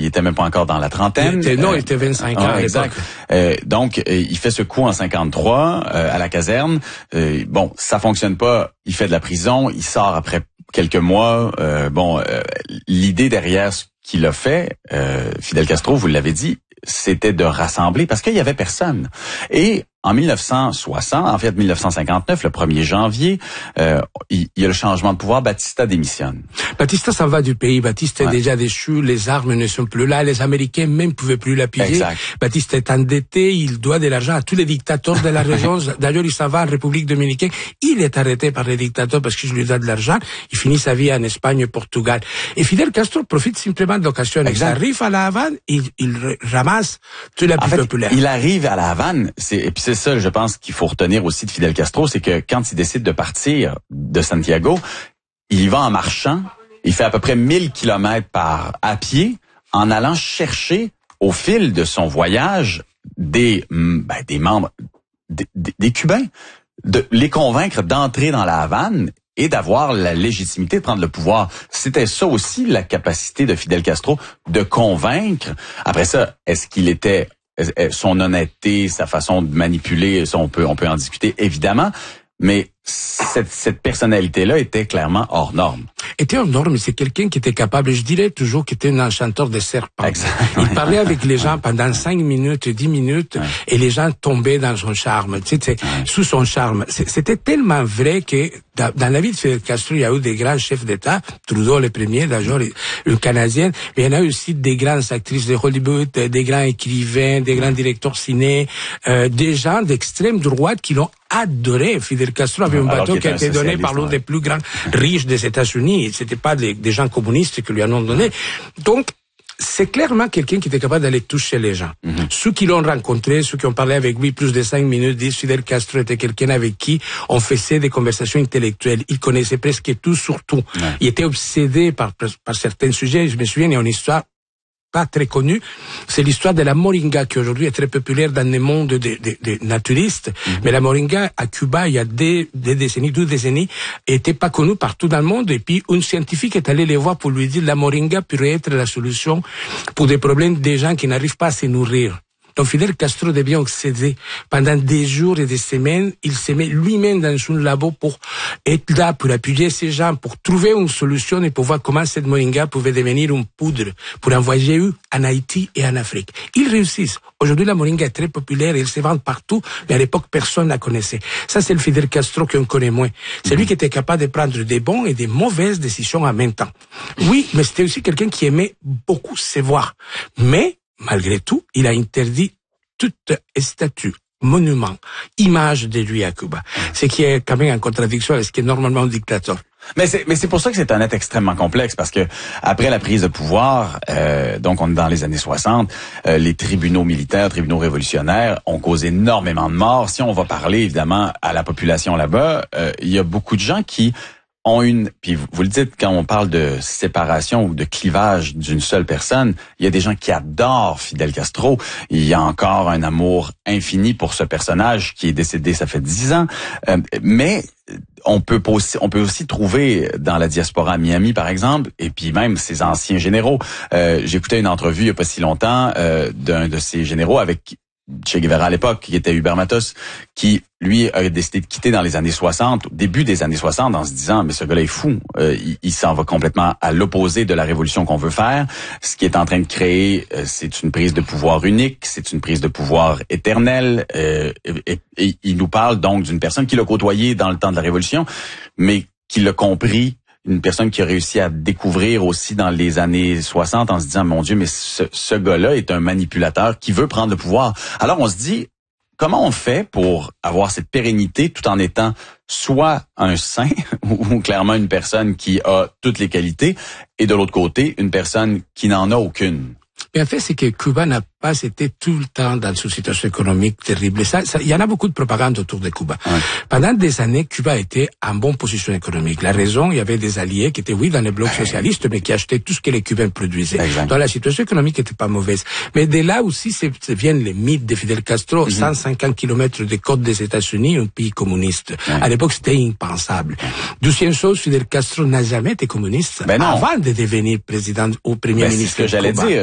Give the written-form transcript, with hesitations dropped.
il était même pas encore dans la trentaine. Il était 25 ans à l'époque. Donc, il fait ce coup en 53 à la caserne. Bon, ça fonctionne pas. Il fait de la prison. Il sort après quelques mois. L'idée derrière ce qu'il a fait, Fidel Castro, vous l'avez dit, c'était de rassembler parce qu'il y avait personne. Et en 1959, le 1er janvier, il y a le changement de pouvoir. Batista démissionne. Batista s'en va du pays. Batista est déjà déchu. Les armes ne sont plus là. Les Américains même pouvaient plus l'appuyer. Exact. Batista est endetté. Il doit de l'argent à tous les dictateurs de la région. D'ailleurs, il s'en va en République dominicaine. Il est arrêté par les dictateurs parce qu'il lui donne de l'argent. Il finit sa vie en Espagne et Portugal. Et Fidel Castro profite simplement de l'occasion. Il arrive à la Havane, il ramasse tout l'appui populaire. Il arrive à la Havane, et puis c'est ça, je pense qu'il faut retenir aussi de Fidel Castro, c'est que quand il décide de partir de Santiago, il y va en marchant, il fait à peu près 1000 kilomètres à pied, en allant chercher au fil de son voyage des membres, des Cubains, de les convaincre d'entrer dans la Havane et d'avoir la légitimité de prendre le pouvoir. C'était ça aussi la capacité de Fidel Castro, de convaincre. Après ça, est-ce qu'il était son honnêteté, sa façon de manipuler, ça on peut en discuter évidemment, mais cette personnalité-là était clairement hors norme. Était hors norme, c'est quelqu'un qui était capable, je dirais toujours qu'il était un enchanteur de serpents. Exact. Il parlait avec les gens pendant 5 minutes, 10 minutes, et les gens tombaient dans son charme, sous son charme. C'était tellement vrai que dans la vie de Fidel Castro, il y a eu des grands chefs d'État, Trudeau le premier, d'ailleurs, une Canadienne, mais il y en a aussi des grandes actrices de Hollywood, des grands écrivains, des grands directeurs ciné, des gens d'extrême droite qui l'ont adoré. Fidel Castro avait un bateau qui a été donné par l'un des plus grands riches des États-Unis. C'était pas des gens communistes qui lui en ont donné. Donc, c'est clairement quelqu'un qui était capable d'aller toucher les gens. Ceux qui l'ont rencontré, ceux qui ont parlé avec lui plus de 5 minutes, disent Fidel Castro était quelqu'un avec qui on faisait des conversations intellectuelles. Il connaissait presque tout sur tout. Il était obsédé par certains sujets. Je me souviens, il y a une histoire pas très connue, c'est l'histoire de la moringa qui aujourd'hui est très populaire dans le monde des naturistes. Mais la moringa à Cuba, il y a 2 décennies, était pas connue partout dans le monde. Et puis, un scientifique est allé les voir pour lui dire la moringa pourrait être la solution pour des problèmes des gens qui n'arrivent pas à se nourrir. Donc Fidel Castro devient obsédé. Pendant des jours et des semaines, il se met lui-même dans un labo pour être là, pour appuyer ces gens, pour trouver une solution et pour voir comment cette moringa pouvait devenir une poudre pour envoyer en Haïti et en Afrique. Ils réussissent. Aujourd'hui, la moringa est très populaire et elle se vend partout, mais à l'époque, personne ne la connaissait. Ça, c'est le Fidel Castro qu'on connaît moins. C'est lui qui était capable de prendre des bonnes et des mauvaises décisions en même temps. Oui, mais c'était aussi quelqu'un qui aimait beaucoup se voir. Mais, malgré tout, il a interdit toute statue, monument, image de lui à Cuba. Ce qui est quand même en contradiction avec ce qui est normalement un dictateur. Mais c'est pour ça que c'est un être extrêmement complexe, parce que après la prise de pouvoir, donc on est dans les années 60, les tribunaux militaires, tribunaux révolutionnaires ont causé énormément de morts. Si on va parler évidemment à la population là-bas, il y a beaucoup de gens qui ont puis vous le dites, quand on parle de séparation ou de clivage d'une seule personne, il y a des gens qui adorent Fidel Castro. Il y a encore un amour infini pour ce personnage qui est décédé, ça fait 10 ans. Mais on peut aussi trouver dans la diaspora à Miami, par exemple, et puis même ses anciens généraux. J'écoutais une entrevue il y a pas si longtemps d'un de ces généraux avec Che Guevara à l'époque, qui était Hubert Matos, qui, lui, a décidé de quitter dans les années 60, au début des années 60, en se disant, mais ce gars-là est fou. Il s'en va complètement à l'opposé de la révolution qu'on veut faire. Ce qui est en train de créer, c'est une prise de pouvoir unique, c'est une prise de pouvoir éternelle. Et il nous parle donc d'une personne qui l'a côtoyé dans le temps de la révolution, mais qui l'a compris. Une personne qui a réussi à découvrir aussi dans les années 60 en se disant, mon Dieu, mais ce gars-là est un manipulateur qui veut prendre le pouvoir. Alors on se dit, comment on fait pour avoir cette pérennité tout en étant soit un saint ou clairement une personne qui a toutes les qualités et de l'autre côté, une personne qui n'en a aucune? Mais en fait, c'est que Cuba n'a pas été tout le temps dans une situation économique terrible. Il y en a beaucoup de propagande autour de Cuba. Ouais. Pendant des années, Cuba était en bonne position économique. La raison, il y avait des alliés qui étaient, oui, dans le bloc socialiste, mais qui achetaient tout ce que les Cubains produisaient. Exactement. Donc la situation économique n'était pas mauvaise. Mais de là aussi, viennent les mythes de Fidel Castro, 150 kilomètres des côtes des États-Unis, un pays communiste. À l'époque, c'était impensable. Deuxième chose, Fidel Castro n'a jamais été communiste avant de devenir président ou premier ministre. C'est ce que j'allais dire.